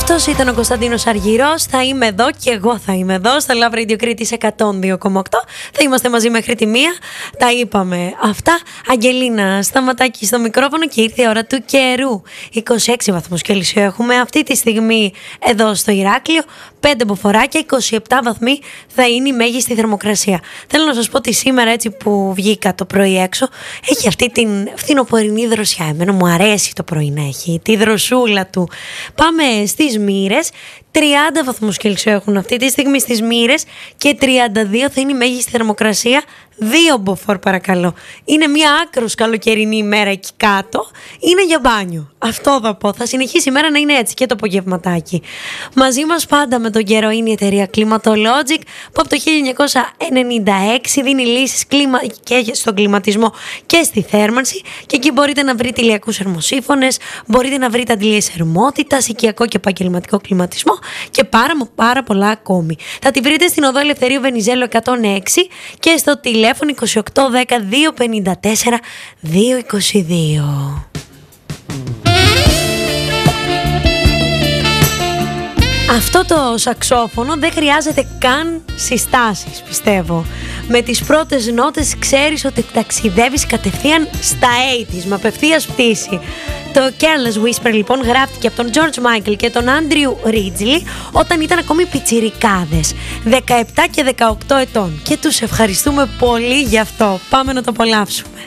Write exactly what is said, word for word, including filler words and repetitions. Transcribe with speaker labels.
Speaker 1: Αυτός ήταν ο Κωνσταντίνος Αργυρός. Θα είμαι εδώ και εγώ θα είμαι εδώ στο Love Radio Κρήτης εκατόν δύο κόμμα οκτώ. Θα είμαστε μαζί μέχρι τη μία. Τα είπαμε αυτά. Αγγελίνα Σταματάκη στο μικρόφωνο και ήρθε η ώρα του καιρού. είκοσι έξι βαθμούς Κελσίου έχουμε αυτή τη στιγμή εδώ στο Ηράκλειο. πέντε μποφοράκια, είκοσι επτά βαθμοί θα είναι η μέγιστη θερμοκρασία. Θέλω να σας πω ότι σήμερα, έτσι που βγήκα το πρωί έξω, έχει αυτή την φθινοπορεινή δροσιά. Εμένα μου αρέσει το πρωί να έχει τη δροσούλα του. Πάμε στις Μοίρες. τριάντα βαθμούς Κελσίου έχουν αυτή τη στιγμή στις Μοίρες και τριάντα δύο θα είναι η μέγιστη θερμοκρασία. Δύο μποφόρ παρακαλώ. Είναι μια άκρως καλοκαιρινή ημέρα εκεί κάτω. Είναι για μπάνιο. Αυτό θα πω. Θα συνεχίσει η μέρα να είναι έτσι και το απογευματάκι. Μαζί μας πάντα με τον καιρό είναι η εταιρεία Climatologic, που από το χίλια εννιακόσια ενενήντα έξι δίνει λύσεις κλίμα και στον κλιματισμό και στη θέρμανση. Και εκεί μπορείτε να βρείτε ηλιακούς θερμοσύφωνες, μπορείτε να βρείτε αντιλίες θερμότητας, οικιακό και επαγγελματικό κλιματισμό και πάρα, πάρα πολλά ακόμη. Θα τη βρείτε στην οδό Ελευθερίου Βενιζέλου εκατόν έξι και στο τηλέφωνο είκοσι οκτώ δέκα δύο πενήντα τέσσερα δύο είκοσι δύο. Αυτό το σαξόφωνο δεν χρειάζεται καν συστάσεις, πιστεύω. Με τις πρώτες νότες ξέρεις ότι ταξιδεύεις κατευθείαν στα ογδόντα, με απευθείας πτήση. Το Careless Whisper λοιπόν γράφτηκε από τον George Michael και τον Andrew Ridgeley όταν ήταν ακόμη πιτσιρικάδες, δεκαεπτά και δεκαοκτώ ετών. Και τους ευχαριστούμε πολύ γι' αυτό. Πάμε να το απολαύσουμε.